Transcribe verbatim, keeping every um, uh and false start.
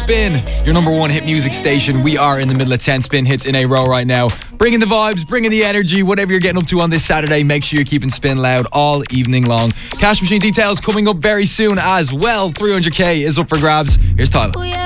Spin, your number one hit music station. We are in the middle of ten spin hits in a row right now. Bringing the vibes, bringing the energy, whatever you're getting up to on this Saturday, make sure you're keeping Spin loud all evening long. Cash Machine details coming up very soon as well. three hundred k is up for grabs. Here's Tyler.